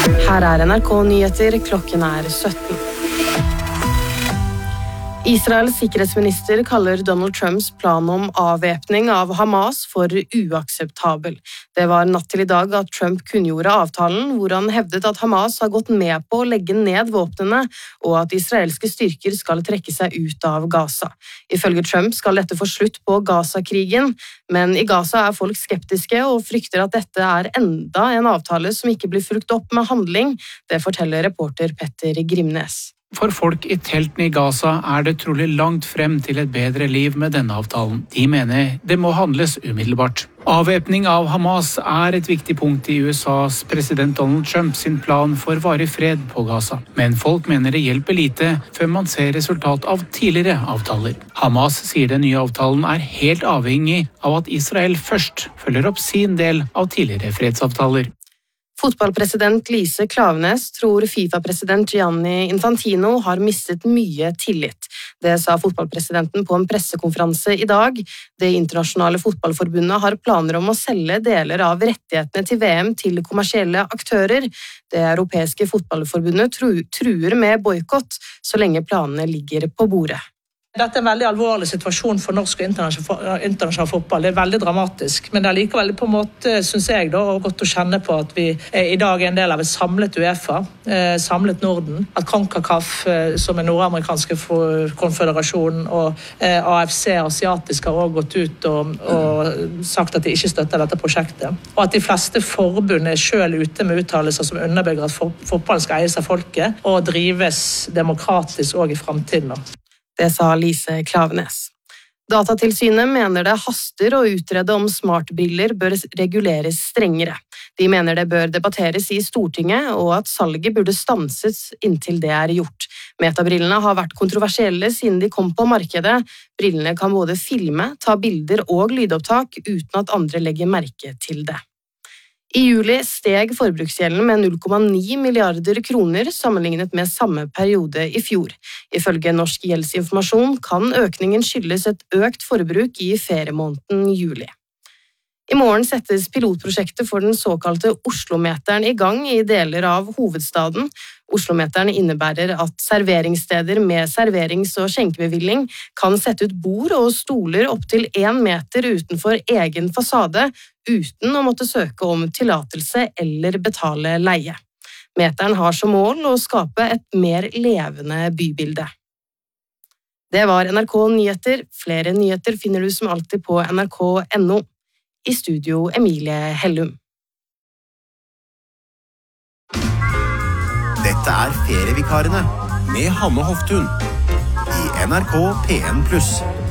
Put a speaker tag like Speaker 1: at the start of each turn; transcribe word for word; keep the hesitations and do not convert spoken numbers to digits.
Speaker 1: Her er N R K Nyheter, klokken er sytten. Israels sikkerhetsminister kaller Donald Trumps plan om avvæpning av Hamas for uakseptabel. Det var natt til i dag at Trump kunngjorde avtalen, hvor han hevdet at Hamas har gått med på å legge ned våpnene, og at israelske styrker skal trekke seg ut av Gaza. Ifølge Trump skal dette få slutt på Gaza-krigen, men i Gaza er folk skeptiske og frykter at dette er enda en avtale som ikke blir fulgt opp med handling. Det forteller reporter Petter Grimnes.
Speaker 2: For folk i teltene i Gaza er det trolig langt frem til et bedre liv med denne avtalen. De mener det må handles umiddelbart. Avvæpning av Hamas er et viktig punkt i U S A's president Donald Trump sin plan for varig fred på Gaza. Men folk mener det hjelper lite før man ser resultat av tidligere avtaler. Hamas sier den nye avtalen er helt avhengig av at Israel først følger opp sin del av tidligere fredsavtaler.
Speaker 1: Fotballpresident Lise Klaveness tror FIFA-president Gianni Infantino har mistet mye tillit. Det sa fotballpresidenten på en pressekonferanse i dag. Det internasjonale fotballforbundet har planer om å selge deler av rettighetene til V M til kommersielle aktører. Det europeiske fotballforbundet truer med boikott så lenge planene ligger på bordet.
Speaker 3: Dette er en veldig alvorlig situasjon for norsk og internasjonal fotball. Det er veldig dramatisk, men det er likevel på en måte, synes jeg, da, og godt å kjenne på at vi i dag er en del av et samlet UEFA, samlet Norden, at CONCACAF, som er nordamerikanske konfederasjonen, og A F C, asiatisk, har også gått ut og, og sagt at de ikke støtter dette prosjektet. Og at de fleste forbund er selv ute med uttalelser som underbygger at fotballen skal eies av folket og drives demokratisk også i fremtiden.
Speaker 1: Det sa Lise Klaveness. Datatilsynet mener det haster å utrede om smartbriller bør reguleres strengere. De mener det bør debatteres i Stortinget, og at salget burde stanses inntil det er gjort. Metabrillene har vært kontroversielle siden de kom på markedet. Brillene kan både filme, ta bilder og lydopptak uten at andre legger merke til det. I juli steg forbruksgjelden med null komma ni milliarder kroner sammenlignet med samme periode i fjor. Ifølge Norsk gjeldsinformasjon kan økningen skyldes et økt forbruk i feriemåneden juli. I morgen settes pilotprosjektet for den såkalte Oslo-meteren i gang i deler av hovedstaden. Oslo-meteren innebærer at serveringssteder med serverings- og skjenkebevilling kan sette ut bord og stoler opp til én meter utenfor egen fasade, uten å måtte søke om tillatelse eller betale leie. Meteren har som mål å skape et mer levende bybilde. Det var N R K Nyheter. Flere nyheter finner du som alltid på N R K punktum N O. I studio Emilie Hellum.
Speaker 4: Dette er Ferievikarene med Hanne Hoftun i N R K P N pluss.